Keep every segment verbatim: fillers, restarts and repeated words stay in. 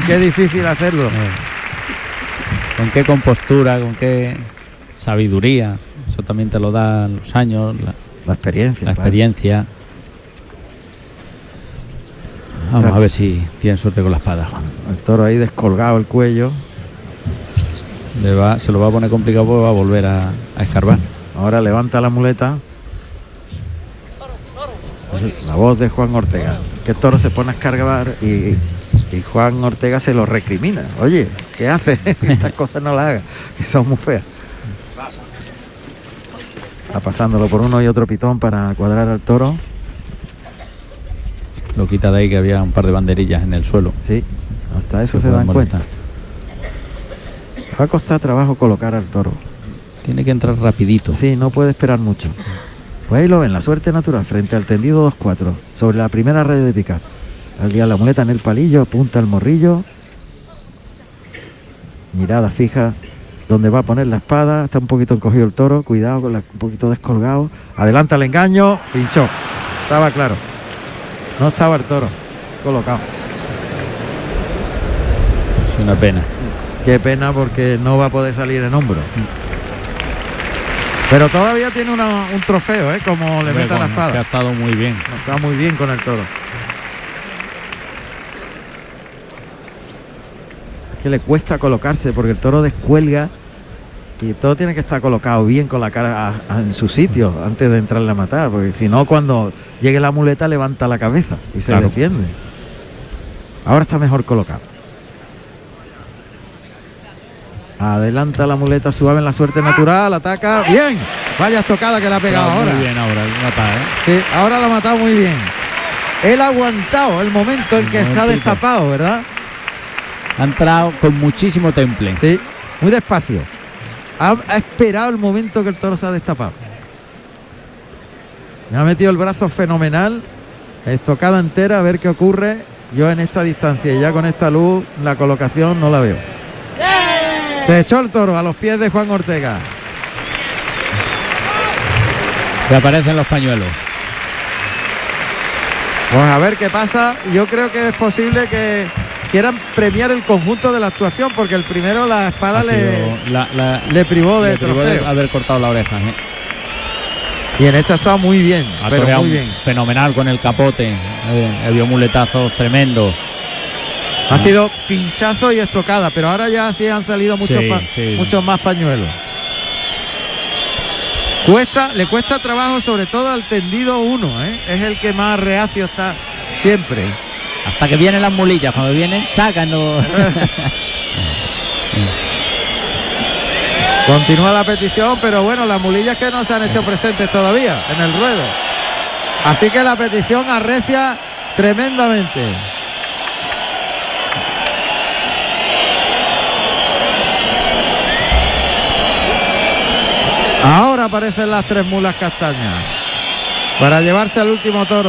qué difícil hacerlo. Con qué compostura, con qué sabiduría. Eso también te lo dan los años, la, la experiencia. La experiencia. Vamos Está. a ver si tienen suerte con la espada, Juan. El toro ahí descolgado el cuello. Le va, se lo va a poner complicado porque va a volver a, a escarbar. Ahora levanta la muleta. La voz de Juan Ortega. Que el toro se pone a escarbar y, y Juan Ortega se lo recrimina. Oye, ¿qué haces? Estas cosas no las hagas, que son muy feas. Está pasándolo por uno y otro pitón para cuadrar al toro. Lo quita de ahí, que había un par de banderillas en el suelo. Sí, hasta eso se, se dan cuenta. Va a costar trabajo colocar al toro. Tiene que entrar rapidito. Sí, no puede esperar mucho. Pues ahí lo ven, la suerte natural frente al tendido dos cuatro, sobre la primera red de picar. Al guiar la muleta en el palillo, apunta el morrillo. Mirada fija donde va a poner la espada. Está un poquito encogido el toro, cuidado, con la, un poquito descolgado. Adelanta el engaño, pinchó. Estaba claro. No estaba el toro colocado. Es una pena. Qué pena, porque no va a poder salir en hombro. Pero todavía tiene una, un trofeo, ¿eh? Como le meta la espada. Que ha estado muy bien. Está muy bien con el toro. Es que le cuesta colocarse porque el toro descuelga y todo tiene que estar colocado bien con la cara a, a, en su sitio antes de entrarle a matar, porque si no, cuando llegue la muleta levanta la cabeza y se claro. defiende. Ahora está mejor colocado. Adelanta la muleta suave en la suerte natural, ataca, bien, vaya estocada que le ha pegado claro, ahora. Muy bien ahora, mata, ¿eh? Sí, ahora lo ha matado muy bien. Él ha aguantado el momento en el que momentito. se ha destapado, ¿verdad? Ha entrado con muchísimo temple. Sí, muy despacio. Ha, ha esperado el momento que el toro se ha destapado. Me ha metido el brazo fenomenal, estocada entera, a ver qué ocurre. Yo en esta distancia y ya con esta luz, la colocación no la veo. Se echó el toro a los pies de Juan Ortega. Que aparecen los pañuelos. Pues a ver qué pasa. Yo creo que es posible que quieran premiar el conjunto de la actuación, porque el primero la espada le, la, la, le privó de le privó trofeo. de haber cortado la oreja. ¿eh? Y en esta estaba muy bien, ha pero muy bien. Fenomenal con el capote. Eh, vio muletazos tremendos. Ha sido pinchazo y estocada, pero ahora ya sí han salido muchos, sí, pa sí. muchos más pañuelos. Cuesta, le cuesta trabajo, sobre todo al tendido uno, ¿eh? Es el que más reacio está siempre. Hasta que vienen las mulillas, cuando vienen, sacan los... Continúa la petición, pero bueno, las mulillas que no se han hecho presentes todavía en el ruedo. Así que la petición arrecia tremendamente. Ahora aparecen las tres mulas castañas para llevarse al último toro.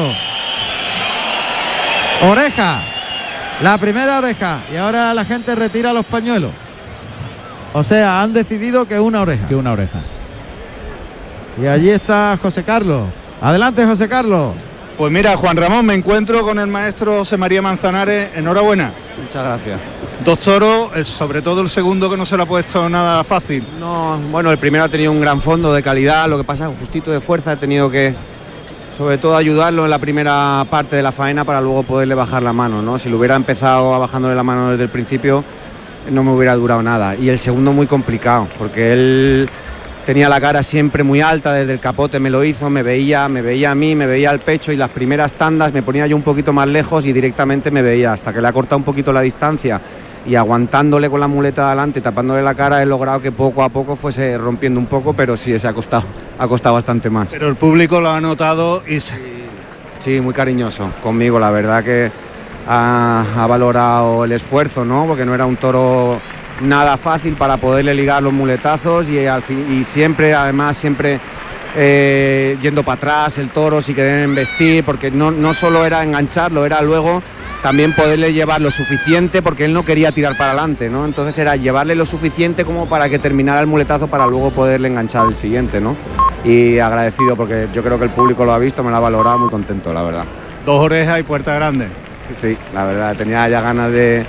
Oreja, la primera oreja, y ahora la gente retira los pañuelos. O sea, han decidido que una oreja. Que una oreja. Y allí está José Carlos. Adelante, José Carlos. Pues mira, Juan Ramón, me encuentro con el maestro José María Manzanares. Enhorabuena. Muchas gracias. Dos toros, sobre todo el segundo, que no se lo ha puesto nada fácil. No, bueno, el primero ha tenido un gran fondo de calidad, lo que pasa es justito de fuerza, he tenido que, sobre todo, ayudarlo en la primera parte de la faena para luego poderle bajar la mano, ¿no? Si lo hubiera empezado a bajándole la mano desde el principio, no me hubiera durado nada. Y el segundo muy complicado, porque él tenía la cara siempre muy alta, desde el capote me lo hizo, me veía, me veía a mí, me veía al pecho, y las primeras tandas me ponía yo un poquito más lejos y directamente me veía, hasta que le ha cortado un poquito la distancia y aguantándole con la muleta de adelante, tapándole la cara, he logrado que poco a poco fuese rompiendo un poco, pero sí, se ha costado, ha costado bastante más. Pero el público lo ha notado y se... Sí, muy cariñoso conmigo, la verdad que ha, ha valorado el esfuerzo, ¿no? Porque no era un toro nada fácil para poderle ligar los muletazos, y, al fin, y siempre, además, siempre eh, yendo para atrás el toro sin querer embestir, porque no, no solo era engancharlo, era luego también poderle llevar lo suficiente, porque él no quería tirar para adelante, ¿no? Entonces era llevarle lo suficiente como para que terminara el muletazo para luego poderle enganchar el siguiente, ¿no? Y agradecido, porque yo creo que el público lo ha visto, me lo ha valorado, muy contento, la verdad. Dos orejas y puerta grande. Sí, la verdad, tenía ya ganas de,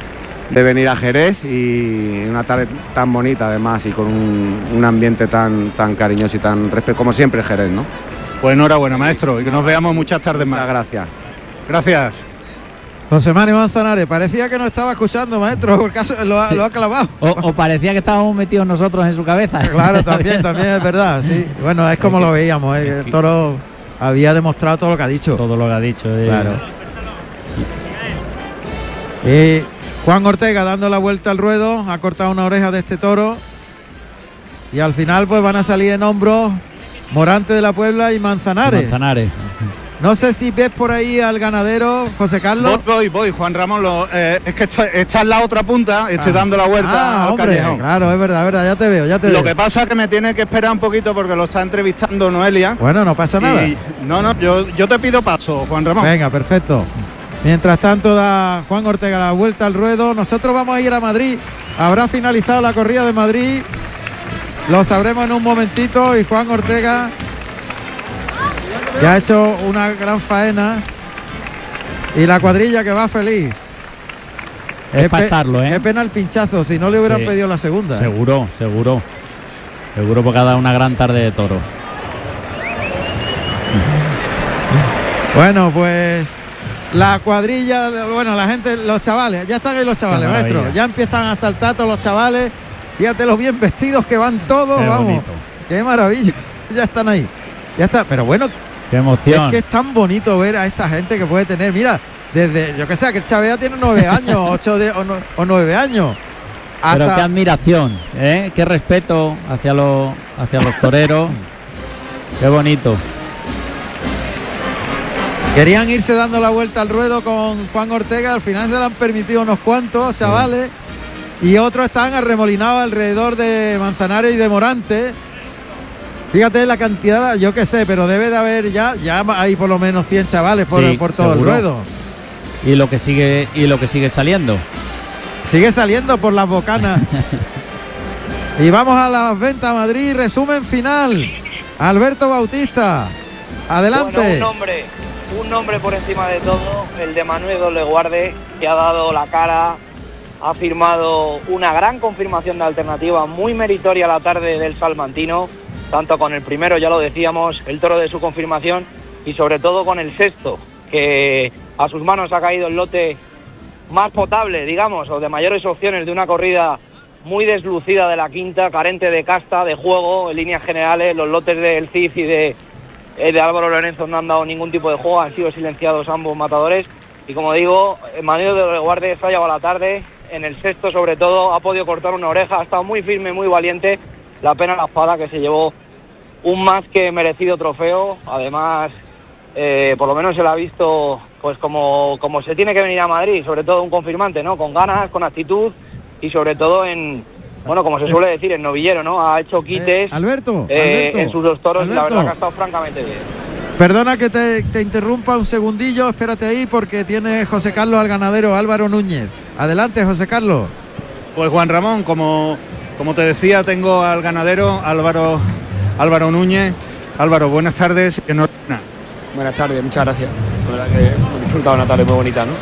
de venir a Jerez, y una tarde tan bonita además y con un, un ambiente tan, tan cariñoso y tan respeto, como siempre Jerez, ¿no? Pues enhorabuena, maestro, y que nos veamos muchas tardes más. Muchas gracias. Gracias. José Mari Manzanares, parecía que no estaba escuchando, maestro, porque lo ha, lo ha clavado. O, o parecía que estábamos metidos nosotros en su cabeza. Claro, también, también es verdad, sí. Bueno, es como lo veíamos, ¿eh? El toro había demostrado todo lo que ha dicho. Todo lo que ha dicho. Eh. Claro. Y Juan Ortega dando la vuelta al ruedo, ha cortado una oreja de este toro. Y al final pues van a salir en hombros Morante de la Puebla y Manzanares. Manzanares. No sé si ves por ahí al ganadero, José Carlos. Voy, voy, voy, Juan Ramón, lo, eh, es que está, está en la otra punta, estoy ah. dando la vuelta ah, al hombre, callejón. Claro, es verdad, es verdad, ya te veo, ya te lo veo. Lo que pasa es que me tiene que esperar un poquito porque lo está entrevistando Noelia. Bueno, no pasa nada. Y, no, no, yo, yo te pido paso, Juan Ramón. Venga, perfecto. Mientras tanto da Juan Ortega la vuelta al ruedo. Nosotros vamos a ir a Madrid. Habrá finalizado la corrida de Madrid. Lo sabremos en un momentito. Y Juan Ortega ya ha hecho una gran faena. Y la cuadrilla que va feliz. Es para estarlo, ¿eh? Qué pena el pinchazo, si no le hubieran sí. pedido la segunda. Seguro, seguro. Seguro porque ha dado una gran tarde de toro. Bueno, pues la cuadrilla, bueno, la gente, los chavales, ya están ahí los chavales, maestro. Ya empiezan a saltar todos los chavales. Fíjate los bien vestidos que van todos, qué vamos. Bonito. Qué maravilla. Ya están ahí. Ya está, pero bueno. Qué emoción. Es que es tan bonito ver a esta gente que puede tener, mira, desde, yo que sé, que el Chavea tiene nueve años, ocho de, o, no, o nueve años. Hasta... Pero qué admiración, ¿eh? Qué respeto hacia los, hacia los toreros. Qué bonito. Querían irse dando la vuelta al ruedo con Juan Ortega, al final se le han permitido unos cuantos chavales, sí. Y otros están arremolinados alrededor de Manzanares y de Morante. Fíjate la cantidad, yo qué sé, pero debe de haber ya, ya hay por lo menos cien chavales por, sí, por todo seguro. El ruedo. Y lo que sigue, y lo que sigue saliendo. Sigue saliendo por las bocanas. Y vamos a las ventas Madrid, resumen final. Alberto Bautista, adelante. Bueno, un nombre, un nombre por encima de todo, el de Manuel Doleguarde, que ha dado la cara, ha firmado una gran confirmación de alternativa, muy meritoria la tarde del salmantino, tanto con el primero, ya lo decíamos, el toro de su confirmación, y sobre todo con el sexto, que a sus manos ha caído el lote más potable, digamos, o de mayores opciones de una corrida muy deslucida de la quinta, carente de casta, de juego, en líneas generales. Los lotes del C I F y de, de Álvaro Lorenzo no han dado ningún tipo de juego, han sido silenciados ambos matadores, y como digo, Manuel de Guardia se ha llevado la tarde, en el sexto sobre todo, ha podido cortar una oreja, ha estado muy firme, muy valiente. La pena la espada, que se llevó un más que merecido trofeo. Además, eh, por lo menos se la ha visto pues como, como se tiene que venir a Madrid, sobre todo un confirmante, ¿no? Con ganas, con actitud y sobre todo en, bueno, como se suele decir, en novillero, ¿no? Ha hecho quites eh, Alberto, eh, Alberto, en sus dos toros, Alberto. Y la verdad que ha estado francamente bien. Perdona que te, te interrumpa un segundillo, espérate ahí porque tiene José Carlos al ganadero Álvaro Núñez. Adelante, José Carlos. Pues Juan Ramón, como... Como te decía, tengo al ganadero Álvaro Álvaro Núñez. Álvaro, buenas tardes. Enhorabuena. Buenas tardes, muchas gracias. La verdad que hemos disfrutado una tarde muy bonita, ¿no?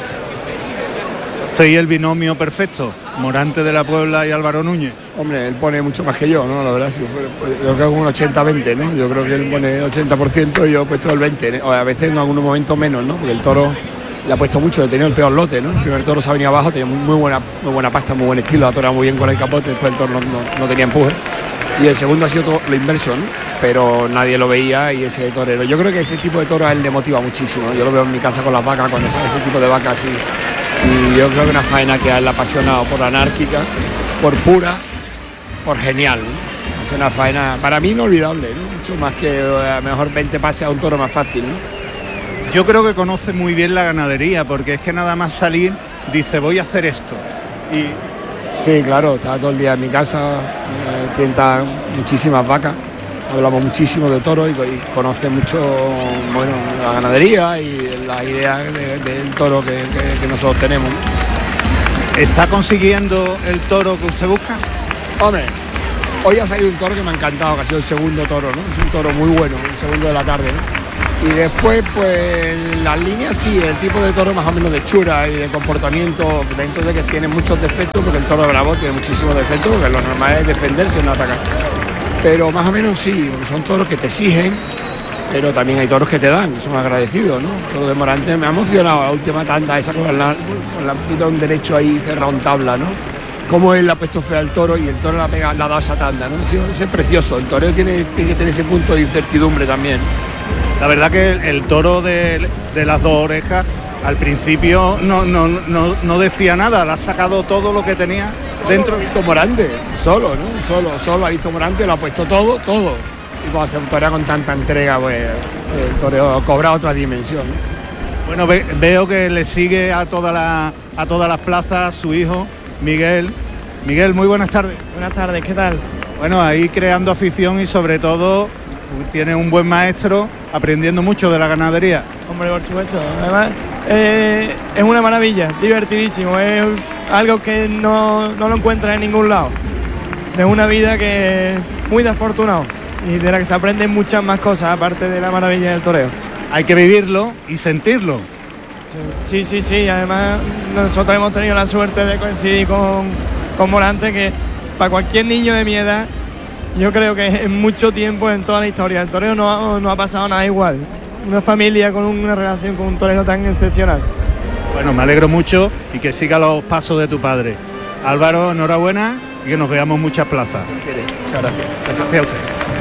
Soy el binomio perfecto, Morante de la Puebla y Álvaro Núñez. Hombre, él pone mucho más que yo, ¿no? La verdad, yo creo que es un ochenta veinte, ¿no? Yo creo que él pone ochenta por ciento y yo he puesto el veinte por ciento, ¿no? O a veces en algunos momentos menos, ¿no? Porque el toro le ha puesto mucho, he tenido el peor lote, ¿no? El primer toro se ha venido abajo, tenía muy, muy buena muy buena pasta, muy buen estilo, la toro muy bien con el capote, después el toro no, no, no tenía empuje. Y el segundo ha sido todo lo inverso, ¿no? Pero nadie lo veía y ese torero. Yo creo que ese tipo de toro a él le motiva muchísimo, ¿no? Yo lo veo en mi casa con las vacas, cuando sale ese tipo de vacas así. Y yo creo que una faena que a él le ha apasionado por anárquica, por pura, por genial, ¿no? Es una faena para mí inolvidable, ¿no? Mucho más que a lo mejor veinte pases a un toro más fácil, ¿no? Yo creo que conoce muy bien la ganadería, porque es que nada más salir dice voy a hacer esto. Y sí, claro, está todo el día en mi casa, eh, tienta muchísimas vacas, hablamos muchísimo de toros y, y conoce mucho, bueno, la ganadería y la idea de, del toro que, que, que nosotros tenemos. ¿Está consiguiendo el toro que usted busca? Hombre, hoy ha salido un toro que me ha encantado, que ha sido el segundo toro, ¿no? Es un toro muy bueno, el segundo de la tarde, ¿no? Y después, pues las líneas sí, el tipo de toro más o menos de hechura y de comportamiento, dentro de que tiene muchos defectos, porque el toro bravo tiene muchísimos defectos, porque lo normal es defenderse, no atacar. Pero más o menos sí, porque son toros que te exigen, pero también hay toros que te dan, son agradecidos, ¿no? El toro de Morante me ha emocionado la última tanda, esa con la, con la pitón derecho ahí cerrado en tabla, ¿no? Cómo él le ha puesto fe al toro y el toro le ha, pegado, le ha dado esa tanda, ¿no? Eso es precioso, el toreo tiene, tiene que tener ese punto de incertidumbre también. La verdad que el, el toro de, de las dos orejas al principio no, no, no, no decía nada, le ha sacado todo lo que tenía solo dentro. Ha visto Morante, solo, ¿no? Solo, solo ha visto Morante, lo ha puesto todo, todo. Y cuando se torea con tanta entrega, pues el toreo cobra otra dimensión, ¿no? Bueno, ve, veo que le sigue a, toda la, a todas las plazas su hijo, Miguel. Miguel, muy buenas tardes. Buenas tardes, ¿qué tal? Bueno, ahí creando afición y sobre todo tiene un buen maestro, aprendiendo mucho de la ganadería. Hombre, por supuesto. Además, eh, es una maravilla, divertidísimo. Es algo que no, no lo encuentras en ningún lado. Es una vida que es muy de afortunado y de la que se aprenden muchas más cosas, aparte de la maravilla del toreo. Hay que vivirlo y sentirlo. Sí, sí, sí. Además, nosotros hemos tenido la suerte de coincidir con, con Morante, que para cualquier niño de mi edad, yo creo que en mucho tiempo en toda la historia el toreo no, no ha pasado nada igual. Una familia con una relación con un torero tan excepcional. Bueno, me alegro mucho y que siga los pasos de tu padre. Álvaro, enhorabuena y que nos veamos muchas plazas. Muchas gracias. Gracias a usted.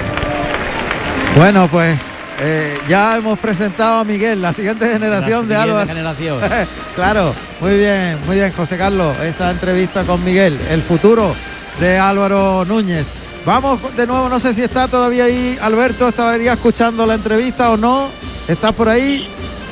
Bueno, pues eh, ya hemos presentado a Miguel, la siguiente generación la de Álvaro. Generación. Claro, muy bien, muy bien, José Carlos, esa entrevista con Miguel, el futuro de Álvaro Núñez. Vamos de nuevo, no sé si está todavía ahí Alberto, estaría escuchando la entrevista o no. ¿Estás por ahí?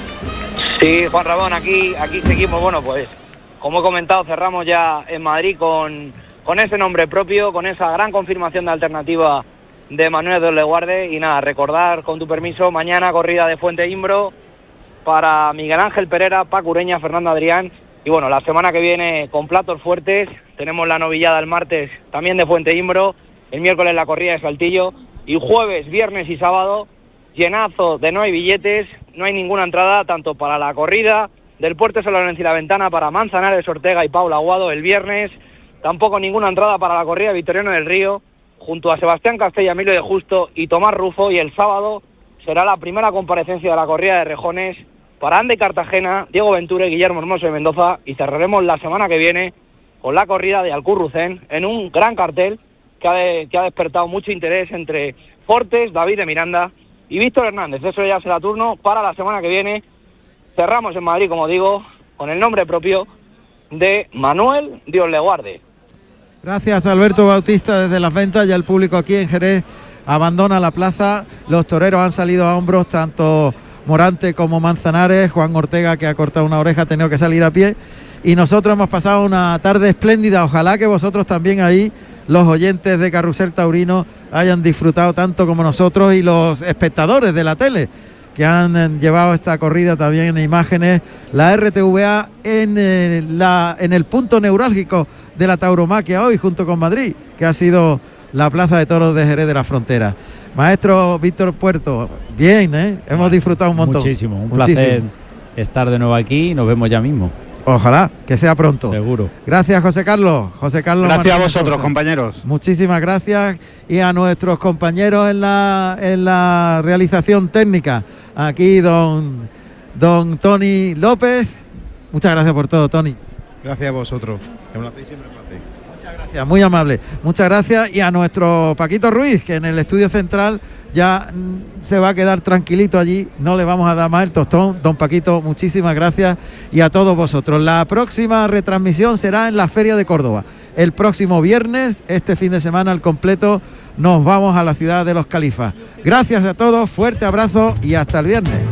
Sí, Juan Ramón, aquí, aquí seguimos. Bueno, pues como he comentado, cerramos ya en Madrid con, con ese nombre propio, con esa gran confirmación de alternativa de Manuel de Leguarde. Y nada, recordar, con tu permiso, mañana corrida de Fuente Imbro para Miguel Ángel Pereira, Paco Ureña, Fernando Adrián. Y bueno, la semana que viene con platos fuertes, tenemos la novillada el martes también de Fuente Imbro. El miércoles la corrida de Saltillo y jueves, viernes y sábado llenazo de no hay billetes, no hay ninguna entrada tanto para la corrida del Puerto San Lorenzo y la Ventana para Manzanares, Ortega y Paula Aguado el viernes, tampoco ninguna entrada para la corrida de Victoriano del Río junto a Sebastián Castella, Emilio de Justo y Tomás Rufo, y el sábado será la primera comparecencia de la corrida de Rejones para Ande Cartagena, Diego Ventura y Guillermo Hermoso de Mendoza, y cerraremos la semana que viene con la corrida de Alcurrucén en un gran cartel Que ha, de, que ha despertado mucho interés entre Fortes, David de Miranda y Víctor Hernández. Eso ya será turno para la semana que viene. Cerramos en Madrid, como digo, con el nombre propio de Manuel Dios le guarde. Gracias, Alberto Bautista, desde Las Ventas. Ya el público aquí en Jerez abandona la plaza. Los toreros han salido a hombros, tanto Morante como Manzanares. Juan Ortega, que ha cortado una oreja, ha tenido que salir a pie. Y nosotros hemos pasado una tarde espléndida. Ojalá que vosotros también ahí, los oyentes de Carrusel Taurino, hayan disfrutado tanto como nosotros y los espectadores de la tele, que han llevado esta corrida también en imágenes. La R T V A en, eh, la, en el punto neurálgico de la tauromaquia hoy, junto con Madrid, que ha sido la Plaza de Toros de Jerez de la Frontera. Maestro Víctor Puerto, bien, ¿eh? Hemos disfrutado un montón. Muchísimo, un Muchísimo. placer estar de nuevo aquí y nos vemos ya mismo. Ojalá, que sea pronto. Seguro. Gracias, José Carlos. José Carlos Gracias Martínez a vosotros, Sosa. compañeros. Muchísimas gracias, y a nuestros compañeros en la, en la realización técnica. Aquí don, don Tony López. Muchas gracias por todo, Tony. Gracias a vosotros. Que me lo hacéis siempre fácil. Muchas gracias, muy amable. Muchas gracias, y a nuestro Paquito Ruiz, que en el estudio central ya mm, se va a quedar tranquilito allí. No le vamos a dar más el tostón. Don Paquito, muchísimas gracias, y a todos vosotros. La próxima retransmisión será en la Feria de Córdoba. El próximo viernes, este fin de semana al completo, nos vamos a la ciudad de los Califas. Gracias a todos, fuerte abrazo y hasta el viernes.